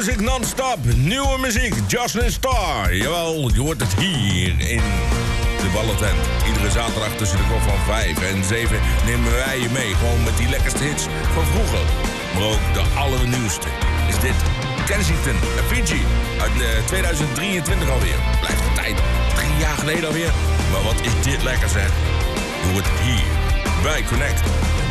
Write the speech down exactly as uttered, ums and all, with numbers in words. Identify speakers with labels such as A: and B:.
A: Music non-stop, nieuwe muziek, Jocelyn Starr. Jawel, je hoort het hier in de Ballentent. Iedere zaterdag tussen de klok van vijf en zeven nemen wij je mee. Gewoon met die lekkerste hits van vroeger. Maar ook de allernieuwste. Is dit Kensington, Fiji, uit uh, tweeduizend drieëntwintig alweer. Blijft de tijd, drie jaar geleden alweer. Maar wat is dit lekker zeg. Je hoort het hier bij Connect.